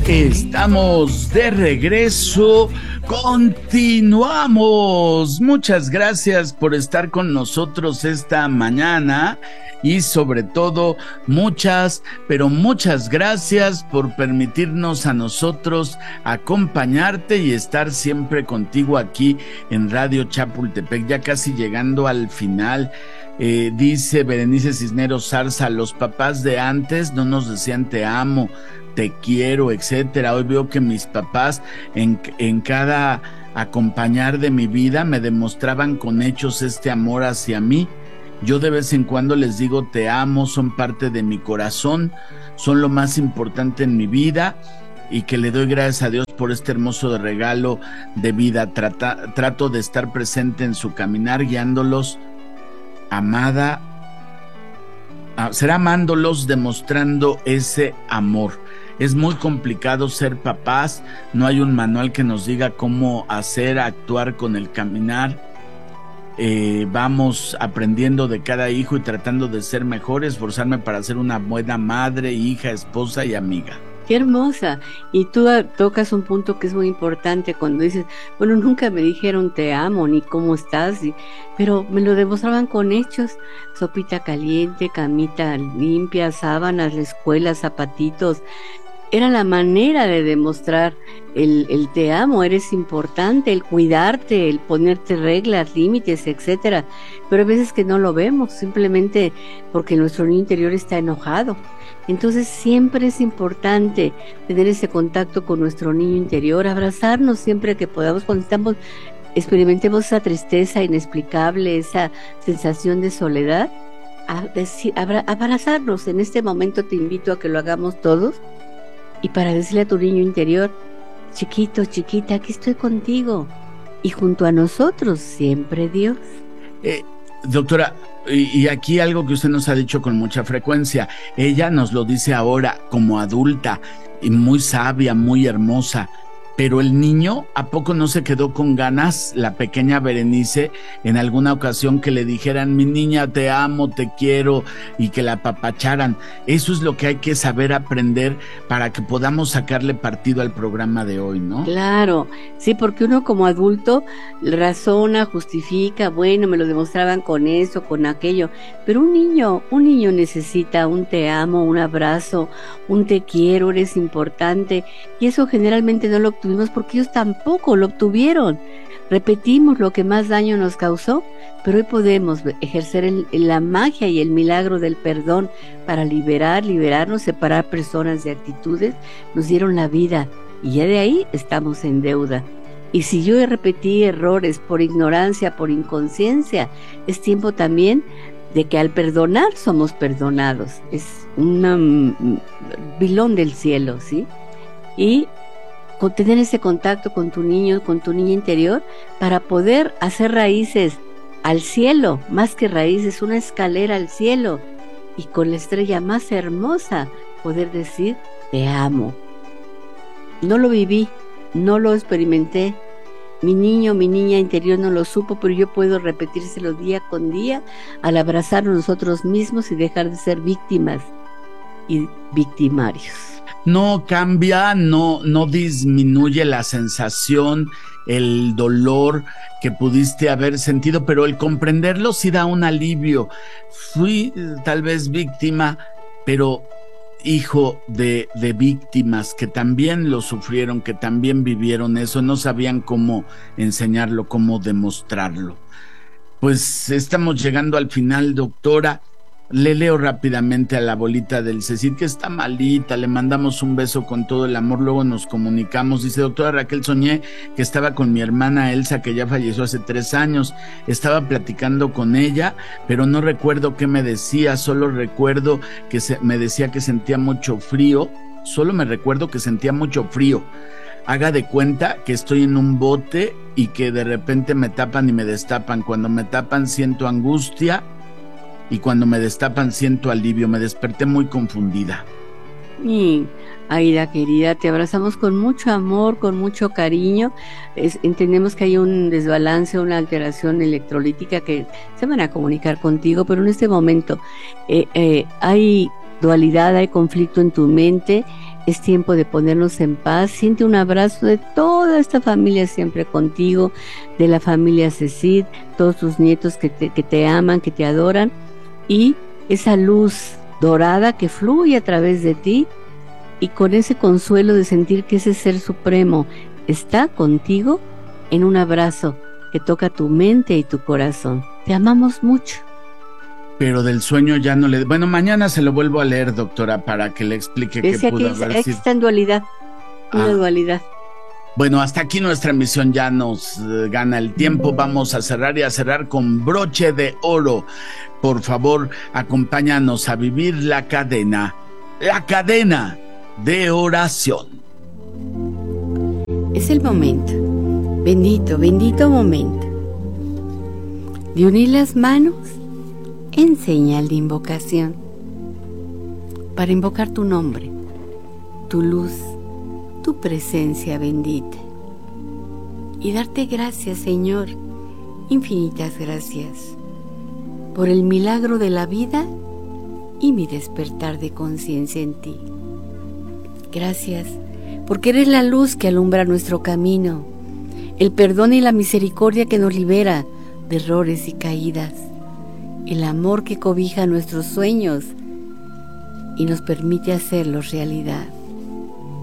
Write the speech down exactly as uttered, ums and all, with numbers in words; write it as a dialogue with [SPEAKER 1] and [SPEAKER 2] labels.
[SPEAKER 1] Estamos de regreso, continuamos. Muchas gracias por estar con nosotros esta mañana y sobre todo muchas, pero muchas gracias por permitirnos a nosotros acompañarte y estar siempre contigo aquí en Radio Chapultepec, ya casi llegando al final. Eh, dice Berenice Cisneros Zarza, los papás de antes no nos decían te amo, te quiero, etcétera. Hoy veo que mis papás en, en cada acompañar de mi vida me demostraban con hechos este amor hacia mí. Yo de vez en cuando les digo te amo, son parte de mi corazón, son lo más importante en mi vida y que le doy gracias a Dios por este hermoso regalo de vida. Trata, trato de estar presente en su caminar, guiándolos, amada, a, será amándolos, demostrando ese amor. Es muy complicado ser papás, no hay un manual que nos diga cómo hacer, actuar con el caminar. Eh, vamos aprendiendo de cada hijo y tratando de ser mejor, esforzarme para ser una buena madre, hija, esposa y amiga.
[SPEAKER 2] Qué hermosa. Y tú tocas un punto que es muy importante cuando dices, bueno, nunca me dijeron te amo ni cómo estás, y, pero me lo demostraban con hechos. Sopita caliente, camita limpia, sábanas, la escuela, zapatitos. Era la manera de demostrar el, el te amo, eres importante, el cuidarte, el ponerte reglas, límites, etcétera. Pero hay veces que no lo vemos, simplemente porque nuestro niño interior está enojado. Entonces siempre es importante tener ese contacto con nuestro niño interior, abrazarnos siempre que podamos, cuando estamos, experimentemos esa tristeza inexplicable, esa sensación de soledad, a decir, abra, abrazarnos. En este momento te invito a que lo hagamos todos. Y para decirle a tu niño interior, chiquito, chiquita, aquí estoy contigo. Y junto a nosotros siempre Dios.
[SPEAKER 1] Eh, doctora, y, y aquí algo que usted nos ha dicho con mucha frecuencia, ella nos lo dice ahora como adulta, y muy sabia, muy hermosa. Pero el niño, ¿a poco no se quedó con ganas, la pequeña Berenice, en alguna ocasión que le dijeran, mi niña, te amo, te quiero, y que la apapacharan? Eso es lo que hay que saber aprender para que podamos sacarle partido al programa de hoy, ¿no?
[SPEAKER 2] Claro, sí, porque uno como adulto razona, justifica, bueno, me lo demostraban con eso, con aquello, pero un niño, un niño necesita un te amo, un abrazo, un te quiero, eres importante, y eso generalmente no lo obtuvimos porque ellos tampoco lo obtuvieron. Repetimos lo que más daño nos causó, pero hoy podemos ejercer el, la magia y el milagro del perdón para liberar, liberarnos, separar personas de actitudes. Nos dieron la vida y ya de ahí estamos en deuda. Y si yo repetí errores por ignorancia, por inconsciencia, es tiempo también de que al perdonar somos perdonados. Es un vilón del cielo, ¿sí? Y con tener ese contacto con tu niño, con tu niña interior, para poder hacer raíces al cielo, más que raíces, una escalera al cielo, y con la estrella más hermosa poder decir te amo. No lo viví, no lo experimenté, mi niño, mi niña interior no lo supo, pero yo puedo repetírselo día con día al abrazarnos nosotros mismos y dejar de ser víctimas y victimarios.
[SPEAKER 1] No cambia, no, no disminuye la sensación, el dolor que pudiste haber sentido, pero el comprenderlo sí da un alivio. Fui tal vez víctima, pero hijo de, de víctimas que también lo sufrieron, que también vivieron eso, no sabían cómo enseñarlo, cómo demostrarlo. Pues estamos llegando al final, doctora. Le leo rápidamente a la abuelita del Cecil, que está malita, le mandamos un beso con todo el amor, luego nos comunicamos. Dice, doctora Raquel, soñé que estaba con mi hermana Elsa, que ya falleció hace tres años, estaba platicando con ella, pero no recuerdo qué me decía, solo recuerdo que se, me decía que sentía mucho frío, solo me recuerdo que sentía mucho frío. Haga de cuenta que estoy en un bote y que de repente me tapan y me destapan. Cuando me tapan siento angustia, y cuando me destapan siento alivio. Me desperté muy confundida.
[SPEAKER 2] Y Aida querida, te abrazamos con mucho amor, con mucho cariño. Es, entendemos que hay un desbalance, una alteración electrolítica que se van a comunicar contigo, pero en este momento eh, eh, hay dualidad, hay conflicto en tu mente, es tiempo de ponernos en paz. Siente un abrazo de toda esta familia siempre contigo, de la familia Cecid, todos tus nietos que te, que te aman, que te adoran, y esa luz dorada que fluye a través de ti, y con ese consuelo de sentir que ese Ser Supremo está contigo en un abrazo que toca tu mente y tu corazón. Te amamos mucho.
[SPEAKER 1] Pero del sueño ya no le... Bueno, mañana se lo vuelvo a leer, doctora, para que le explique qué pudo
[SPEAKER 2] que
[SPEAKER 1] haber
[SPEAKER 2] es,
[SPEAKER 1] sido.
[SPEAKER 2] Está en dualidad, una ah. dualidad.
[SPEAKER 1] Bueno, hasta aquí nuestra emisión, ya nos uh, gana el tiempo. Vamos a cerrar y a cerrar con broche de oro. Por favor, acompáñanos a vivir la cadena, la cadena de oración.
[SPEAKER 2] Es el momento, bendito, bendito momento, de unir las manos en señal de invocación, para invocar tu nombre, tu luz, tu presencia bendita, y darte gracias, Señor, infinitas gracias, por el milagro de la vida y mi despertar de conciencia en ti. Gracias, porque eres la luz que alumbra nuestro camino, el perdón y la misericordia que nos libera de errores y caídas, el amor que cobija nuestros sueños y nos permite hacerlos realidad.